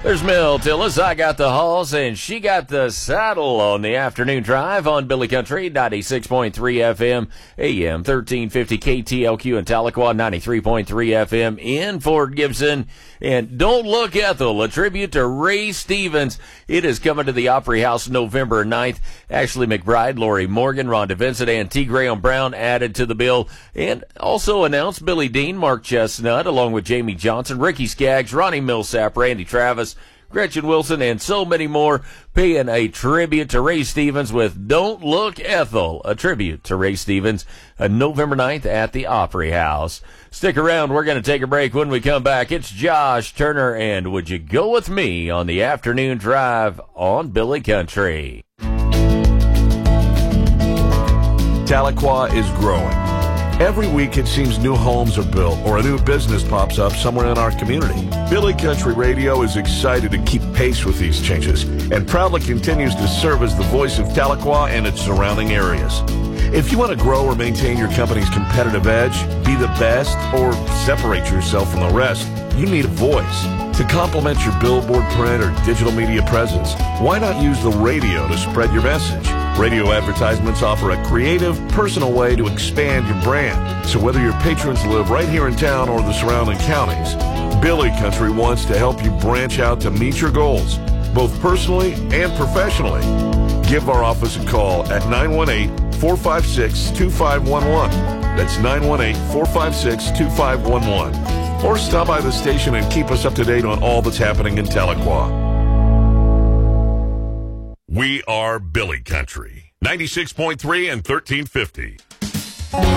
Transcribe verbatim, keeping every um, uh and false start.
There's Mel Tillis. I got the Halls, and she got the saddle on the afternoon drive on Billy Country, ninety-six point three F M, A M thirteen fifty K T L Q in Tahlequah, ninety-three point three F M in Fort Gibson. And Don't Look Ethel, a tribute to Ray Stevens. It is coming to the Opry House November ninth. Ashley McBride, Lori Morgan, Rhonda Vincent, and T. Graham Brown added to the bill. And also announced Billy Dean, Mark Chestnut, along with Jamie Johnson, Ricky Skaggs, Ronnie Millsap, Randy Travis, Gretchen Wilson, and so many more, paying a tribute to Ray Stevens with Don't Look Ethel, a tribute to Ray Stevens, uh, November ninth at the Opry House. Stick around. We're going to take a break. When we come back, it's Josh Turner and Would You Go With Me on the afternoon drive on Billy Country. Tahlequah is growing. Every week it seems new homes are built or a new business pops up somewhere in our community. Billy Country Radio is excited to keep pace with these changes and proudly continues to serve as the voice of Tahlequah and its surrounding areas. If you want to grow or maintain your company's competitive edge, be the best, or separate yourself from the rest, you need a voice. To complement your billboard, print, or digital media presence, why not use the radio to spread your message? Radio advertisements offer a creative, personal way to expand your brand. So whether your patrons live right here in town or the surrounding counties, Billy Country wants to help you branch out to meet your goals, both personally and professionally. Give our office a call at nine one eight, four five six, two five one one. That's nine one eight, four five six, two five one one. Or stop by the station and keep us up to date on all that's happening in Tahlequah. We are Billy Country, ninety-six point three and thirteen fifty.